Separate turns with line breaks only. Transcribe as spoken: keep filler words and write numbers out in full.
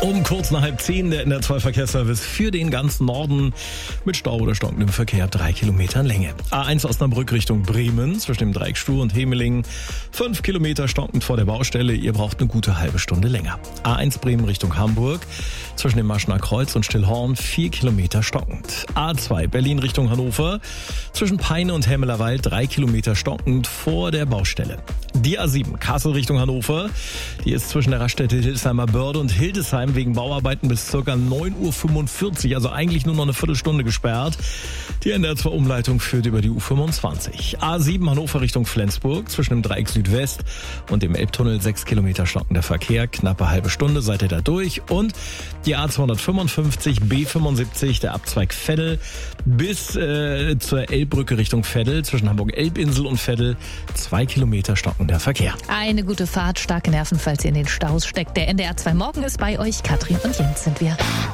Um kurz nach halb zehn der N D R zwei Verkehrsservice für den ganzen Norden mit Stau oder stockendem Verkehr drei Kilometer Länge. A eins Osnabrück Richtung Bremen zwischen dem Dreieck Stuhr und Hemeling. Fünf Kilometer stockend vor der Baustelle. Ihr braucht eine gute halbe Stunde länger. A eins Bremen Richtung Hamburg zwischen dem Maschner Kreuz und Stillhorn. Vier Kilometer stockend. A zwei Berlin Richtung Hannover zwischen Peine und Hemmelerwald. Drei Kilometer stockend vor der Baustelle. Die A sieben Kassel Richtung Hannover. Die ist zwischen der Raststätte Hildesheimer Börde und Hildesheim wegen Bauarbeiten bis ca. neun Uhr fünfundvierzig, also eigentlich nur noch eine Viertelstunde gesperrt. Die N D R zwei Umleitung führt über die U fünfundzwanzig. A sieben Hannover Richtung Flensburg zwischen dem Dreieck Südwest und dem Elbtunnel sechs Kilometer stockender Verkehr, knappe halbe Stunde seid ihr da durch. Und die A zweihundertfünfundfünfzig B fünfundsiebzig, der Abzweig Veddel bis äh, zur Elbbrücke Richtung Veddel zwischen Hamburg-Elbinsel und Veddel, zwei Kilometer stockender Verkehr.
Eine gute Fahrt, starke Nerven, falls ihr in den Staus steckt. Der N D R zwei Morgen ist bei euch. Katrin und Jens sind wir.